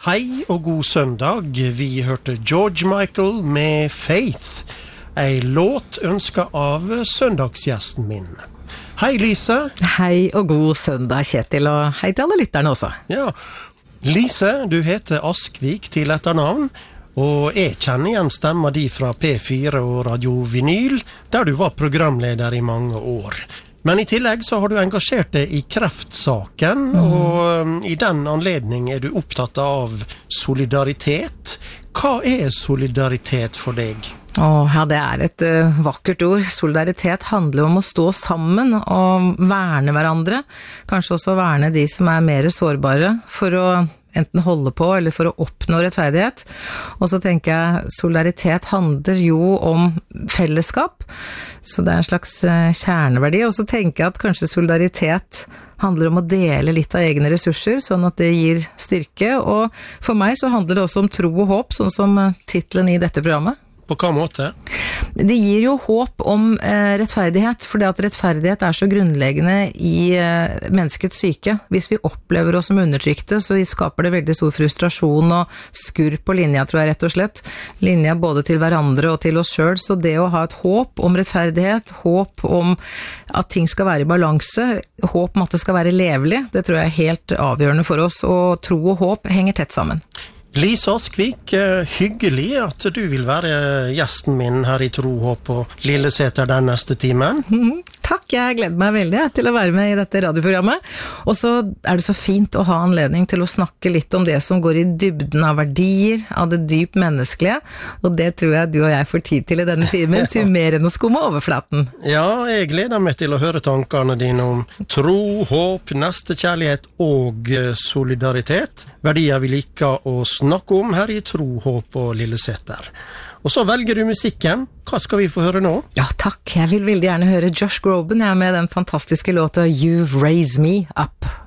Hei og god søndag. Vi hørte George Michael med Faith. En låt ønsket av søndagsgjesten min. Hei Lise. Hei og god søndag Kjetil, og hei til alle lytterne også. Ja, Lise, du heter Askvik til etternavn, og jeg kjenner igjen stemma di fra P4 og Radio Vinyl, der du var programleder i mange år. Men i tillegg så har du engasjert deg i kreftsaken, og i den anledning er du opptatt av solidaritet. Hva er solidaritet for deg? Ja, det er et vakkert ord. Solidaritet handler om å stå sammen og verne hverandre. Kanskje også verne de som er mer sårbare, for å enten holde på eller for å oppnå rettferdighet. Og så tenker jeg, solidaritet handler jo om fellesskap, så det er en slags kjerneverdi. Og så tenker jeg at kanskje solidaritet handler om å dele litt av egne ressurser, sånn at det gir styrke. Og for meg så handler det også om tro og håp, sånn som titlen i dette programmet. På hva måte? Det gir jo håp om rettferdighet, fordi at rettferdighet er så grunnleggende i menneskets syke. Hvis vi opplever oss som undertrykte, så skaper det veldig stor frustrasjon og skurr på linja, tror jeg rett og slett. Linja både til hverandre og til oss selv, så det å ha et håp om rettferdighet, håp om at ting skal være i balanse, håp om at det skal være levelig, det tror jeg er helt avgjørende for oss, og tro og håp henger tett sammen. Lise Askvik, hyggelig at du vil være gjesten min her i Tro, Håp og Lilleseter den neste timen. Takk, jeg gleder meg veldig til å være med i dette radioprogrammet. Og så er det så fint å ha anledning til å snakke litt om det som går i dybden av verdier, av det dypt menneskelige, og det tror jeg du og jeg får tid til i denne timen, til mer enn å skumme overflaten. Ja, jeg gleder meg til å høre tankene dine om tro, håp, nestekjærlighet og solidaritet. Verdier vi liker å snakke om her i Tro, Håp og Lilleseter. Og så velger du musikken. Hva skal vi få høre nå? Ja, takk. Jeg vil veldig gjerne høre Josh Groban med den fantastiske låta You've Raised Me Up.